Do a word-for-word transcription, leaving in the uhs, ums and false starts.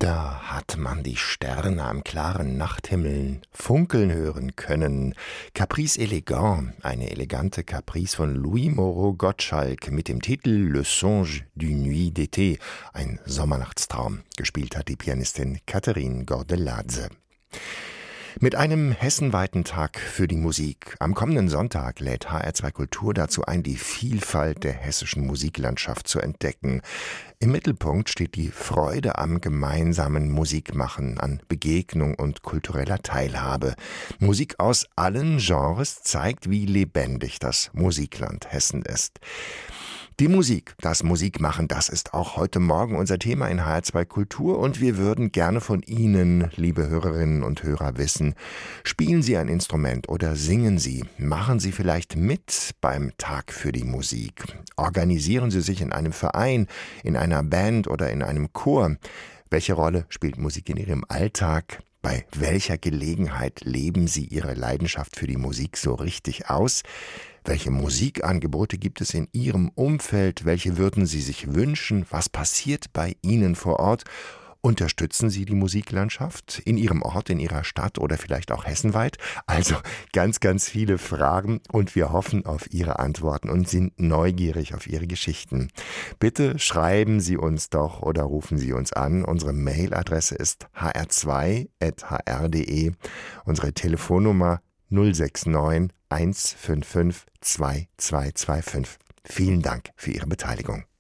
Da hat man die Sterne am klaren Nachthimmel funkeln hören können. Caprice élégant, eine elegante Caprice von Louis Moreau Gottschalk mit dem Titel Le Songe d'une nuit d'été, ein Sommernachtstraum. Gespielt hat die Pianistin Catherine Gordeladze. Mit einem hessenweiten Tag für die Musik. Am kommenden Sonntag lädt H R zwei Kultur dazu ein, die Vielfalt der hessischen Musiklandschaft zu entdecken. Im Mittelpunkt steht die Freude am gemeinsamen Musikmachen, an Begegnung und kultureller Teilhabe. Musik aus allen Genres zeigt, wie lebendig das Musikland Hessen ist. Die Musik, das Musikmachen, das ist auch heute Morgen unser Thema in H R zwei Kultur und wir würden gerne von Ihnen, liebe Hörerinnen und Hörer, wissen, spielen Sie ein Instrument oder singen Sie? Machen Sie vielleicht mit beim Tag für die Musik? Organisieren Sie sich in einem Verein, in einer Band oder in einem Chor? Welche Rolle spielt Musik in Ihrem Alltag? Bei welcher Gelegenheit leben Sie Ihre Leidenschaft für die Musik so richtig aus? Welche Musikangebote gibt es in Ihrem Umfeld? Welche würden Sie sich wünschen? Was passiert bei Ihnen vor Ort? Unterstützen Sie die Musiklandschaft in Ihrem Ort, in Ihrer Stadt oder vielleicht auch hessenweit? Also ganz, ganz viele Fragen und wir hoffen auf Ihre Antworten und sind neugierig auf Ihre Geschichten. Bitte schreiben Sie uns doch oder rufen Sie uns an. Unsere Mailadresse ist h r zwei at h r punkt d e. Unsere Telefonnummer null sechs neun eins fünf fünf zwei zwei zwei fünf. Vielen Dank für Ihre Beteiligung.